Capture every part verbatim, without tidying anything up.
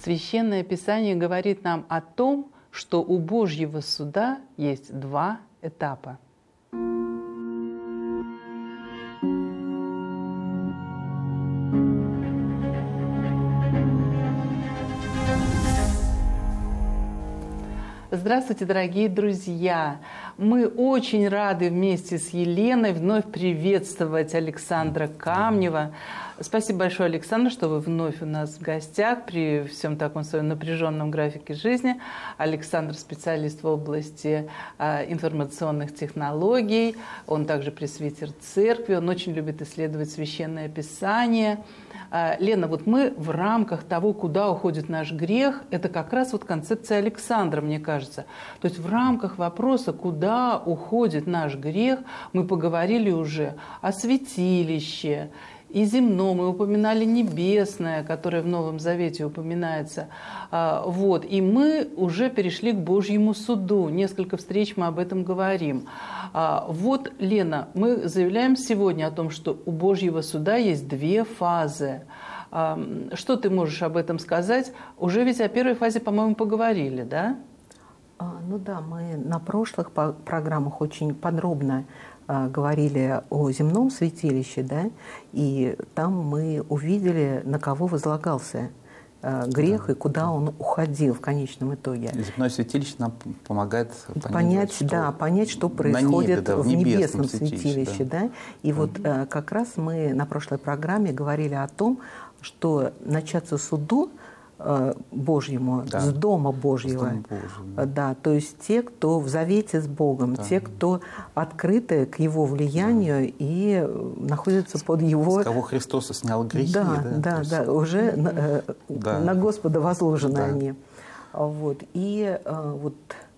Священное Писание говорит нам о том, что у Божьего суда есть два этапа. Здравствуйте, дорогие друзья! Мы очень рады вместе с Еленой вновь приветствовать Александра Камнева. Спасибо большое, Александр, что вы вновь у нас в гостях при всем таком своем напряженном графике жизни. Александр – специалист в области а, информационных технологий, он также пресвитер церкви, он очень любит исследовать Священное Писание. А, Лена, вот мы в рамках того, куда уходит наш грех, это как раз вот концепция Александра, мне кажется. То есть в рамках вопроса, куда уходит наш грех, мы поговорили уже о святилище, и земном, мы упоминали небесное, которое в Новом Завете упоминается. Вот. И мы уже перешли к Божьему суду. Несколько встреч мы об этом говорим. Вот, Лена, мы заявляем сегодня о том, что у Божьего суда есть две фазы. Что ты можешь об этом сказать? Уже ведь о первой фазе, по-моему, поговорили, да? Ну да, мы на прошлых программах очень подробно говорили о земном святилище, да, и там мы увидели, на кого возлагался грех, да, и куда он уходил в конечном итоге. Земное святилище нам помогает понять, понять, что, да, понять, что происходит небе, да, в, в небесном, небесном святилище. святилище да. Да? И mm-hmm. вот как раз мы на прошлой программе говорили о том, что начаться суду Божьему, да. с Дома Божьего. С Дома Божьего. Да, то есть те, кто в завете с Богом, да. те, кто открыты к Его влиянию, да. и находятся под Его... С кого Христос снял грехи. Да, да, да, есть... да уже да. На, на Господа возложены да. они. Вот. И вот...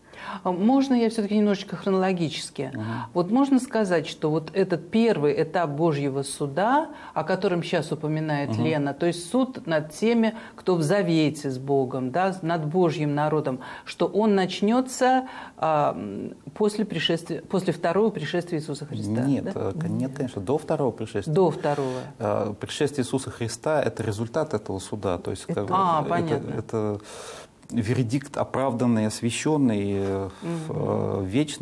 Можно я все-таки немножечко хронологически? Угу. Вот можно сказать, что вот этот первый этап Божьего суда, о котором сейчас упоминает угу. Лена, то есть суд над теми, кто в завете с Богом, да, над Божьим народом, что он начнется а, после, пришествия, после второго пришествия Иисуса Христа? Нет, да? нет, конечно, до второго пришествия. До второго. Пришествие Иисуса Христа – это результат этого суда. То есть, это, а, это, понятно. Это, вердикт оправданный, освященный, угу. вечный.